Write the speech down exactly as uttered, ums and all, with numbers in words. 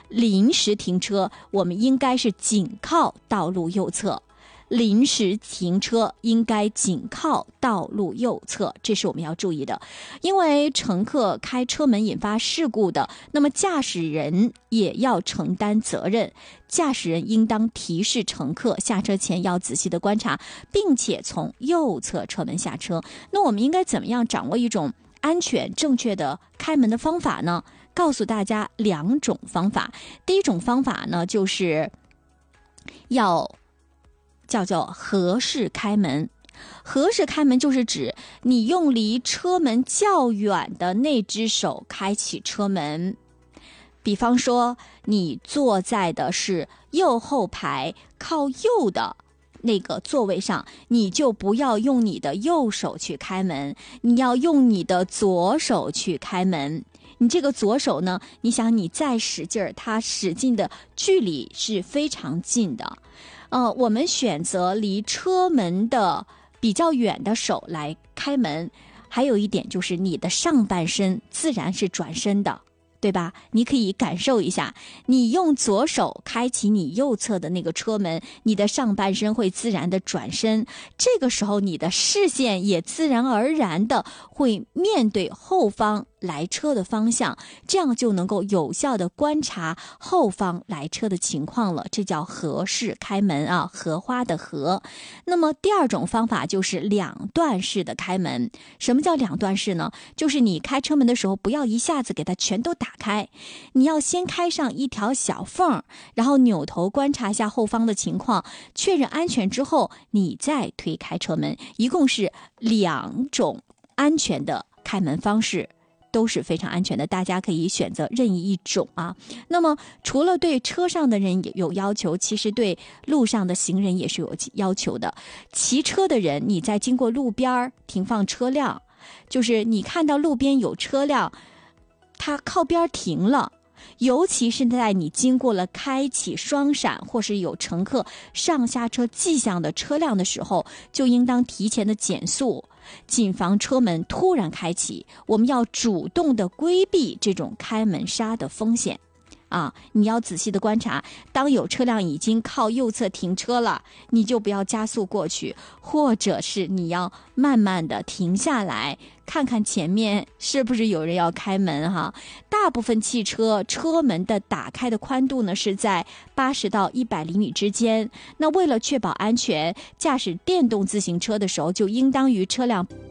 临时停车，我们应该是紧靠道路右侧。临时停车应该紧靠道路右侧，这是我们要注意的。因为乘客开车门引发事故的，那么驾驶人也要承担责任。驾驶人应当提示乘客下车前要仔细的观察，并且从右侧车门下车。那我们应该怎么样掌握一种安全正确的开门的方法呢？告诉大家两种方法。第一种方法呢，就是要叫做合式开门。合式开门就是指你用离车门较远的那只手开启车门。比方说你坐在的是右后排靠右的那个座位上，你就不要用你的右手去开门，你要用你的左手去开门。你这个左手呢，你想你再使劲儿，它使劲的距离是非常近的。呃，我们选择离车门的比较远的手来开门，还有一点就是你的上半身自然是转身的，对吧？你可以感受一下，你用左手开启你右侧的那个车门，你的上半身会自然的转身，这个时候你的视线也自然而然的会面对后方来车的方向，这样就能够有效的观察后方来车的情况了，这叫合式开门啊，荷花的荷。那么第二种方法就是两段式的开门。什么叫两段式呢？就是你开车门的时候不要一下子给它全都打开，你要先开上一条小缝，然后扭头观察一下后方的情况，确认安全之后你再推开车门。一共是两种安全的开门方式，都是非常安全的，大家可以选择任意一种啊。那么除了对车上的人有要求，其实对路上的行人也是有要求的。骑车的人，你在经过路边停放车辆，就是你看到路边有车辆，它靠边停了，尤其是在你经过了开启双闪或是有乘客上下车迹象的车辆的时候，就应当提前的减速，谨防车门突然开启。我们要主动的规避这种开门刹的风险啊！你要仔细的观察，当有车辆已经靠右侧停车了，你就不要加速过去，或者是你要慢慢的停下来，看看前面是不是有人要开门哈。大部分汽车车门的打开的宽度呢是在八十到一百厘米之间。那为了确保安全，驾驶电动自行车的时候就应当于车辆